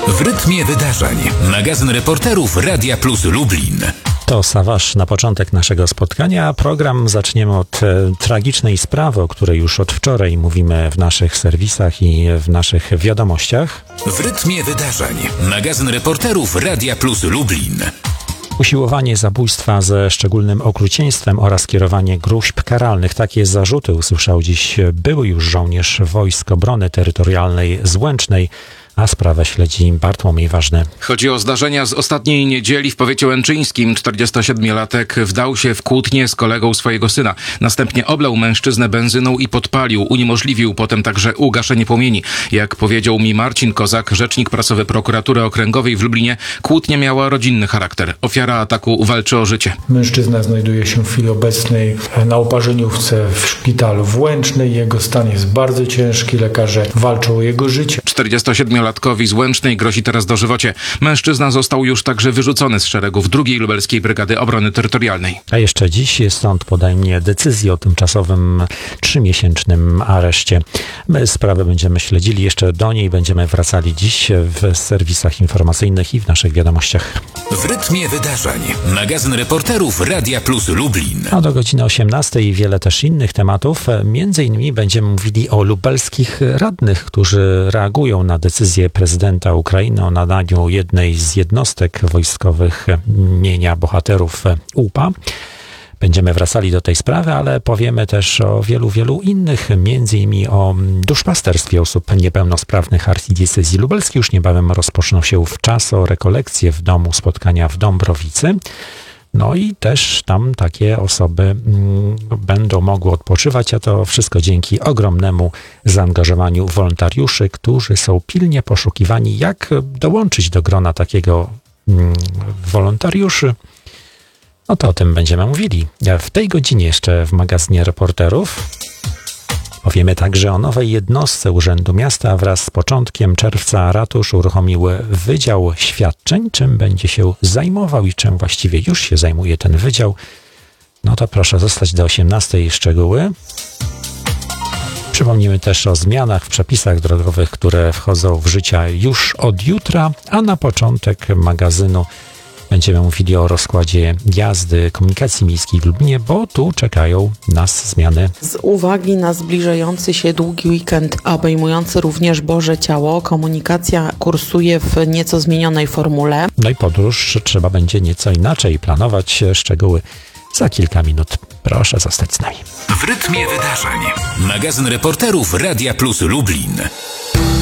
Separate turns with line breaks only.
W rytmie wydarzeń. Magazyn reporterów Radia Plus Lublin.
To Sawasz na początek naszego spotkania. Program zaczniemy od tragicznej sprawy, o której już od wczoraj mówimy w naszych serwisach i w naszych wiadomościach.
W rytmie wydarzeń. Magazyn reporterów Radia Plus Lublin.
Usiłowanie zabójstwa ze szczególnym okrucieństwem oraz kierowanie gróźb karalnych. Takie zarzuty usłyszał dziś były już żołnierz Wojsk Obrony Terytorialnej z Łęcznej, a sprawę śledzi Bartłomiej Ważny.
Chodzi o zdarzenia z ostatniej niedzieli w powiecie łęczyńskim. 47-latek wdał się w kłótnię z kolegą swojego syna. Następnie oblał mężczyznę benzyną i podpalił. Uniemożliwił potem także ugaszenie płomieni. Jak powiedział mi Marcin Kozak, rzecznik prasowy Prokuratury Okręgowej w Lublinie, kłótnia miała rodzinny charakter. Ofiara ataku walczy o życie.
Mężczyzna znajduje się w chwili obecnej na oparzeniówce w szpitalu w Łęcznej. Jego stan jest bardzo ciężki. Lekarze walczą o jego życie.
47-latkowi z Łęcznej grozi teraz dożywocie. Mężczyzna został już także wyrzucony z szeregów 2. Lubelskiej Brygady Obrony Terytorialnej.
A jeszcze dziś sąd podejmie decyzję o tymczasowym 3-miesięcznym areszcie. My sprawę będziemy śledzili, jeszcze do niej będziemy wracali dziś w serwisach informacyjnych i w naszych wiadomościach.
W rytmie wydarzeń. Magazyn reporterów Radia Plus Lublin.
A do godziny 18 i wiele też innych tematów. Między innymi będziemy mówili o lubelskich radnych, którzy reagują na decyzję prezydenta Ukrainy o nadaniu jednej z jednostek wojskowych mienia bohaterów UPA. Będziemy wracali do tej sprawy, ale powiemy też o wielu innych, między innymi o duszpasterstwie osób niepełnosprawnych archidiecezji lubelskiej. Już niebawem rozpoczną się wczas rekolekcje w domu spotkania w Dąbrowicy. No i też tam takie osoby będą mogły odpoczywać, a to wszystko dzięki ogromnemu zaangażowaniu wolontariuszy, którzy są pilnie poszukiwani. Jak dołączyć do grona takiego wolontariuszy? No to o tym będziemy mówili. W tej godzinie jeszcze w magazynie reporterów powiemy także o nowej jednostce Urzędu Miasta. Wraz z początkiem czerwca ratusz uruchomił Wydział Świadczeń. Czym będzie się zajmował i czym właściwie już się zajmuje ten wydział? No to proszę zostać do 18 szczegóły. Przypomnimy też o zmianach w przepisach drogowych, które wchodzą w życie już od jutra, a na początek magazynu będziemy mówili o rozkładzie jazdy komunikacji miejskiej w Lublinie, bo tu czekają nas zmiany.
Z uwagi na zbliżający się długi weekend, obejmujący również Boże Ciało, komunikacja kursuje w nieco zmienionej formule.
No i podróż trzeba będzie nieco inaczej planować. Szczegóły za kilka minut. Proszę zostać z nami.
W rytmie wydarzeń. Magazyn reporterów Radia Plus Lublin.